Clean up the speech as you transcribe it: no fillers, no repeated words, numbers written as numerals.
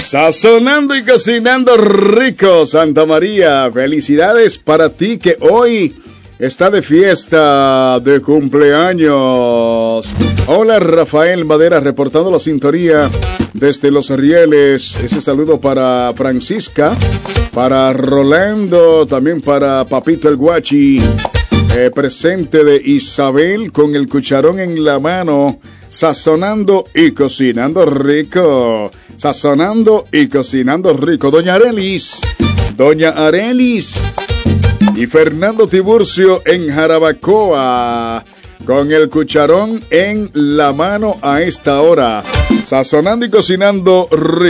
Sazonando y cocinando rico, Santa María. Felicidades para ti que hoy está de fiesta de cumpleaños. Hola, Rafael Madera reportando la sintonía desde Los Rieles. Ese saludo para Francisca, para Rolando, también para Papito el Guachi. Presente de Isabel con el cucharón en la mano, sazonando y cocinando rico. Sazonando y cocinando rico. Doña Arelis y Fernando Tiburcio en Jarabacoa con el cucharón en la mano a esta hora, sazonando y cocinando rico.